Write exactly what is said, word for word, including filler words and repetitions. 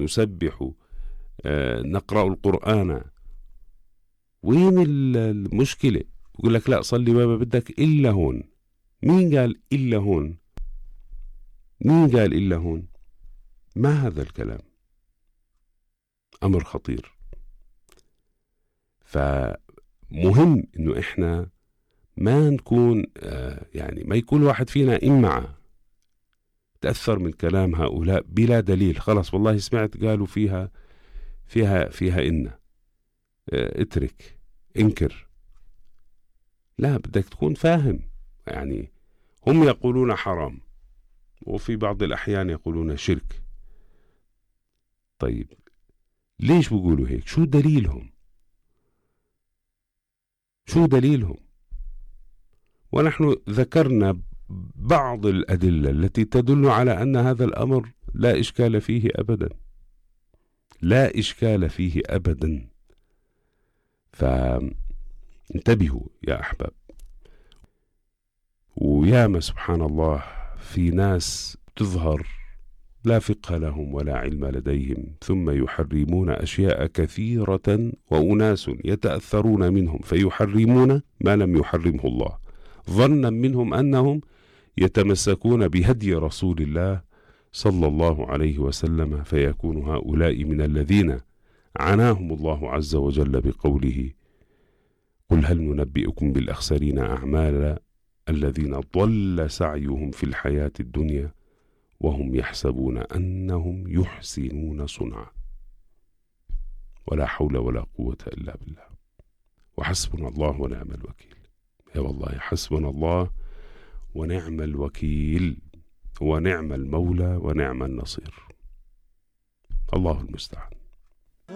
نسبح، آه نقرأ القرآن. وين المشكلة؟ يقول لك لا صلي ما بدك إلا هون. مين قال إلا هون؟ مين قال إلا هون؟ ما هذا الكلام؟ أمر خطير. فمهم إنه إحنا ما نكون آه يعني ما يكون واحد فينا إمعة تأثر من كلام هؤلاء بلا دليل. خلاص والله سمعت قالوا فيها فيها فيها إن آه اترك انكر. لا، بدك تكون فاهم. يعني هم يقولون حرام، وفي بعض الأحيان يقولون شرك. طيب ليش بيقولوا هيك؟ شو دليلهم؟ شو دليلهم؟ ونحن ذكرنا بعض الأدلة التي تدل على أن هذا الأمر لا إشكال فيه أبدا، لا إشكال فيه أبدا. فانتبهوا يا أحباب. وياما سبحان الله في ناس تظهر لا فقه لهم ولا علم لديهم، ثم يحرمون أشياء كثيرة، وأناس يتأثرون منهم فيحرمون ما لم يحرمه الله، ظنا منهم أنهم يتمسكون بهدي رسول الله صلى الله عليه وسلم، فيكون هؤلاء من الذين عناهم الله عز وجل بقوله: قل هل ننبئكم بالأخسرين أعمالا الذين ضل سعيهم في الحياة الدنيا وهم يحسبون أنهم يحسنون صنعا. ولا حول ولا قوة إلا بالله. وحسبنا الله ونعم الوكيل. يا والله حسبنا الله ونعم الوكيل، ونعم المولى ونعم النصير. الله المستعان.